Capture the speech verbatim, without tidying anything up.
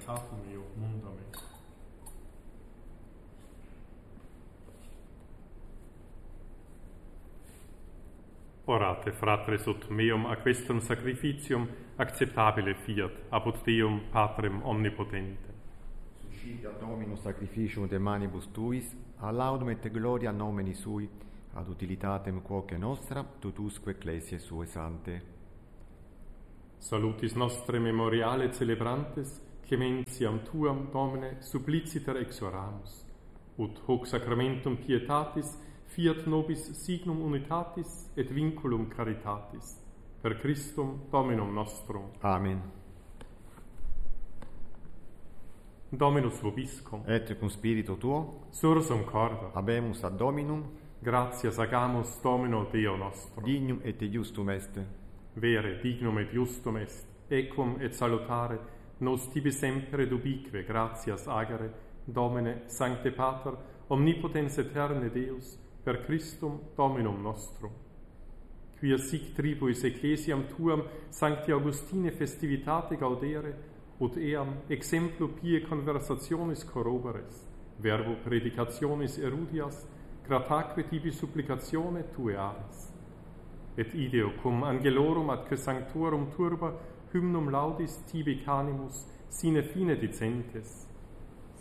caritatum meo munda me. Orate, fratres, ut meum a questum sacrificium acceptabile fiat, apud Deum Patrem omnipotentem. Suscita Dominus sacrificium de manibus tuis, a laudum et gloria nomini sui, ad utilitatem quoque nostra, tutusque ecclesiae sue sante. Salutis nostre memoriale celebrantes, clementiam tuam, Domine, suppliciter exoramus, ut hoc sacramentum pietatis fiat nobis signum unitatis et vinculum caritatis, per Christum Dominum nostrum. Amen. Dominus vobiscum, Et cum spiritu tuo, sursum corda, habemus ad Dominum, gratias agamus Domino Deo nostro. dignum et justum est. Vere, dignum et justum est, equum et salutare, nos tibi sempre dubique gratias agere, Domine, Sancte Pater, omnipotens eterne Deus, per Christum Dominum nostrum. Quia sic tribuis ecclesiam tuam Sancti Augustine festivitate gaudere, ut eam exemplo pie conversationis corroboris, verbo predicationis erudias, grataque tibi supplicatione tue aris. Et ideo cum angelorum ad sanctorum turba hymnum laudis tibi canimus sine fine dicentes,